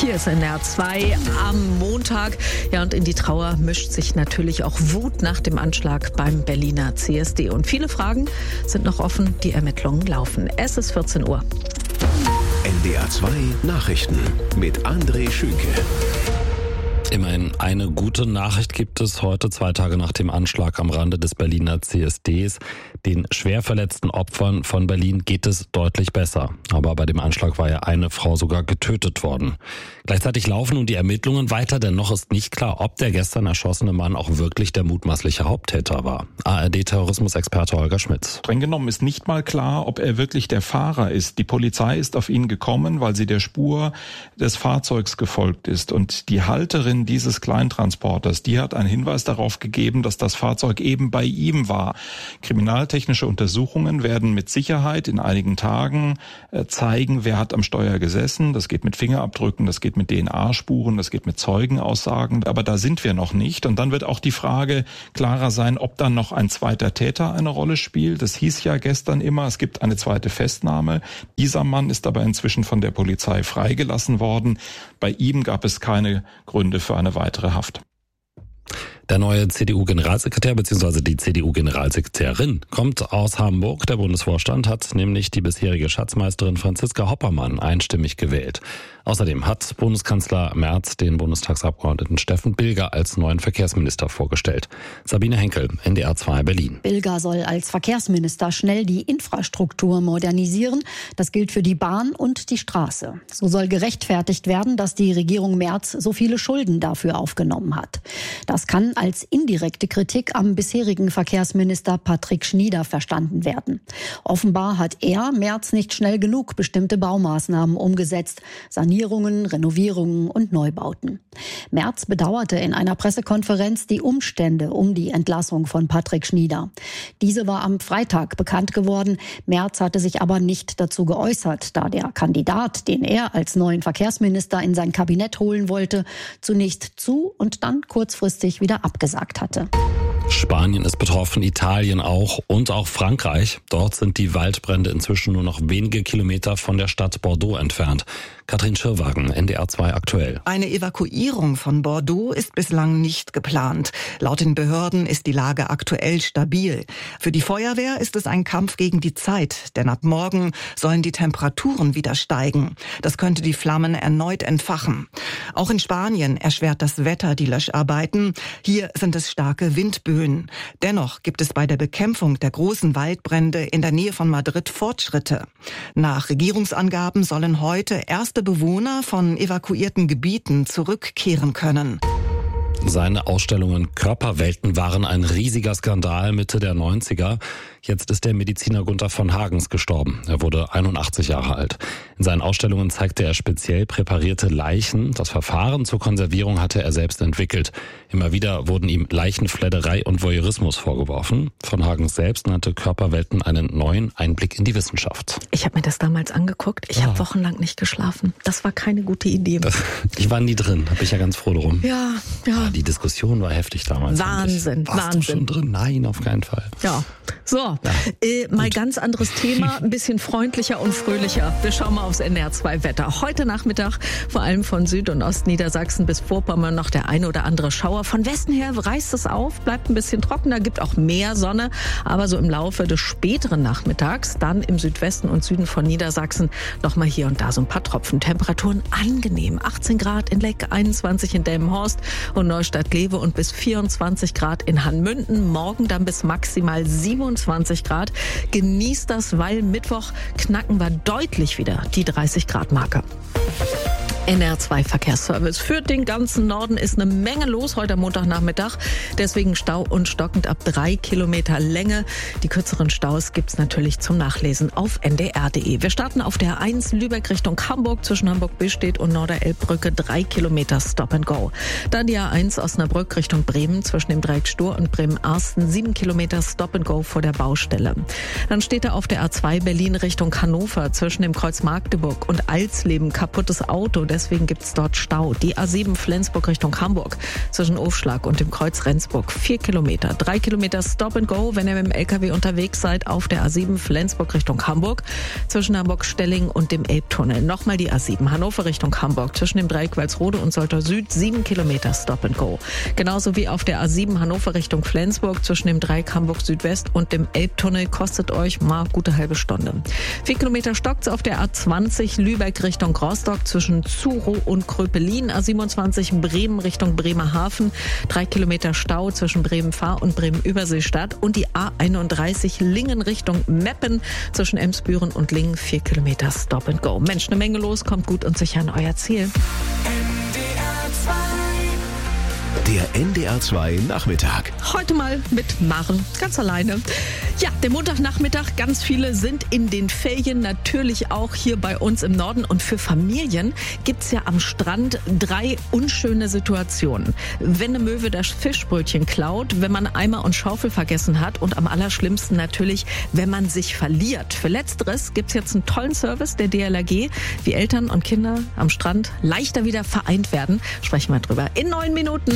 Hier ist NDR 2 am Montag. Ja, und in die Trauer mischt sich natürlich auch Wut nach dem Anschlag beim Berliner CSD. Und viele Fragen sind noch offen, die Ermittlungen laufen. Es ist 14 Uhr. NDR 2 Nachrichten mit André Schünke. Immerhin eine gute Nachricht gibt es heute, 2 Tage nach dem Anschlag am Rande des Berliner CSDs. Den schwer verletzten Opfern von Berlin geht es deutlich besser. Aber bei dem Anschlag war ja eine Frau sogar getötet worden. Gleichzeitig laufen nun die Ermittlungen weiter, denn noch ist nicht klar, ob der gestern erschossene Mann auch wirklich der mutmaßliche Haupttäter war. ARD-Terrorismusexperte Holger Schmidt. Streng genommen ist nicht mal klar, ob er wirklich der Fahrer ist. Die Polizei ist auf ihn gekommen, weil sie der Spur des Fahrzeugs gefolgt ist. Und die Halterin dieses Kleintransporters, die hat einen Hinweis darauf gegeben, dass das Fahrzeug eben bei ihm war. Kriminaltechnische Untersuchungen werden mit Sicherheit in einigen Tagen zeigen, wer hat am Steuer gesessen. Das geht mit Fingerabdrücken, das geht mit DNA-Spuren, das geht mit Zeugenaussagen. Aber da sind wir noch nicht. Und dann wird auch die Frage klarer sein, ob dann noch ein zweiter Täter eine Rolle spielt. Das hieß ja gestern immer, es gibt eine zweite Festnahme. Dieser Mann ist aber inzwischen von der Polizei freigelassen worden. Bei ihm gab es keine Gründe für eine weitere Haft. Der neue CDU-Generalsekretär bzw. die CDU-Generalsekretärin kommt aus Hamburg. Der Bundesvorstand hat nämlich die bisherige Schatzmeisterin Franziska Hoppermann einstimmig gewählt. Außerdem hat Bundeskanzler Merz den Bundestagsabgeordneten Steffen Bilger als neuen Verkehrsminister vorgestellt. Sabine Henkel, NDR 2 Berlin. Bilger soll als Verkehrsminister schnell die Infrastruktur modernisieren. Das gilt für die Bahn und die Straße. So soll gerechtfertigt werden, dass die Regierung Merz so viele Schulden dafür aufgenommen hat. Das kann als indirekte Kritik am bisherigen Verkehrsminister Patrick Schnieder verstanden werden. Offenbar hat er Merz nicht schnell genug bestimmte Baumaßnahmen umgesetzt. Sanierungen, Renovierungen und Neubauten. Merz bedauerte in einer Pressekonferenz die Umstände um die Entlassung von Patrick Schnieder. Diese war am Freitag bekannt geworden. Merz hatte sich aber nicht dazu geäußert, da der Kandidat, den er als neuen Verkehrsminister in sein Kabinett holen wollte, zunächst zu und dann kurzfristig wieder abgesagt hatte. Spanien ist betroffen, Italien auch und auch Frankreich. Dort sind die Waldbrände inzwischen nur noch wenige Kilometer von der Stadt Bordeaux entfernt. Katrin Schirrwagen, NDR 2 aktuell. Eine Evakuierung von Bordeaux ist bislang nicht geplant. Laut den Behörden ist die Lage aktuell stabil. Für die Feuerwehr ist es ein Kampf gegen die Zeit, denn ab morgen sollen die Temperaturen wieder steigen. Das könnte die Flammen erneut entfachen. Auch in Spanien erschwert das Wetter die Löscharbeiten. Hier sind es starke Windböen. Dennoch gibt es bei der Bekämpfung der großen Waldbrände in der Nähe von Madrid Fortschritte. Nach Regierungsangaben sollen heute erste Bewohner von evakuierten Gebieten zurückkehren können. Seine Ausstellungen Körperwelten waren ein riesiger Skandal Mitte der 90er. Jetzt ist der Mediziner Gunther von Hagens gestorben. Er wurde 81 Jahre alt. In seinen Ausstellungen zeigte er speziell präparierte Leichen. Das Verfahren zur Konservierung hatte er selbst entwickelt. Immer wieder wurden ihm Leichenfledderei und Voyeurismus vorgeworfen. Von Hagens selbst nannte Körperwelten einen neuen Einblick in die Wissenschaft. Ich habe mir das damals angeguckt. Ich habe wochenlang nicht geschlafen. Das war keine gute Idee. Ich war nie drin, da bin ich ja ganz froh drum. Ja. Die Diskussion war heftig damals. Wahnsinn. Warst du schon drin? Nein, auf keinen Fall. Ja. So, mal ganz anderes Thema, ein bisschen freundlicher und fröhlicher. Wir schauen mal aufs NDR 2 Wetter. Heute Nachmittag vor allem von Süd- und Ostniedersachsen bis Vorpommern noch der eine oder andere Schauer. Von Westen her reißt es auf, bleibt ein bisschen trockener, gibt auch mehr Sonne. Aber so im Laufe des späteren Nachmittags, dann im Südwesten und Süden von Niedersachsen noch mal hier und da so ein paar Tropfen. Temperaturen angenehm. 18 Grad in Leck, 21 in Delmenhorst und Neustadt-Glewe und bis 24 Grad in Hanmünden. Morgen dann bis maximal 27 Grad. Genießt das, weil Mittwoch knacken wir deutlich wieder die 30 Grad Marke. NDR 2 Verkehrsservice. Für den ganzen Norden ist eine Menge los heute am Montagnachmittag. Deswegen Stau und stockend ab 3 Kilometer Länge. Die kürzeren Staus gibt's natürlich zum Nachlesen auf ndr.de. Wir starten auf der A1 Lübeck Richtung Hamburg zwischen Hamburg-Billstedt und Norderelbbrücke 3 Kilometer Stop and Go. Dann die A1 Osnabrück Richtung Bremen zwischen dem Dreieck Stur und Bremen-Arsten 7 Kilometer Stop and Go vor der Baustelle. Dann steht da auf der A2 Berlin Richtung Hannover zwischen dem Kreuz Magdeburg und Alsleben kaputtes Auto. deswegen gibt's dort Stau. Die A7 Flensburg Richtung Hamburg zwischen Ofschlag und dem Kreuz Rendsburg 4 Kilometer. 3 Kilometer Stop and Go, wenn ihr mit dem LKW unterwegs seid auf der A7 Flensburg Richtung Hamburg zwischen Hamburg-Stelling und dem Elbtunnel. Nochmal die A7 Hannover Richtung Hamburg zwischen dem Dreieck Walsrode und Soltau Süd 7 Kilometer Stop and Go. Genauso wie auf der A7 Hannover Richtung Flensburg zwischen dem Dreieck Hamburg Südwest und dem Elbtunnel kostet euch mal gute halbe Stunde. 4 Kilometer stockt's auf der A20 Lübeck Richtung Rostock zwischen Zuro und Kröpelin. A27 Bremen Richtung Bremerhaven. 3 Kilometer Stau zwischen Bremen-Fahr und Bremen-Überseestadt. Und die A31 Lingen Richtung Meppen zwischen Emsbüren und Lingen 4 Kilometer Stop and Go. Mensch, eine Menge los, kommt gut und sicher an euer Ziel. Der NDR 2 Nachmittag. Heute mal mit Maren, ganz alleine. Ja, der Montagnachmittag, ganz viele sind in den Ferien, natürlich auch hier bei uns im Norden. Und für Familien gibt's ja am Strand 3 unschöne Situationen. Wenn eine Möwe das Fischbrötchen klaut, wenn man Eimer und Schaufel vergessen hat und am allerschlimmsten natürlich, wenn man sich verliert. Für Letzteres gibt's jetzt einen tollen Service der DLRG, wie Eltern und Kinder am Strand leichter wieder vereint werden. Sprechen wir drüber in 9 Minuten.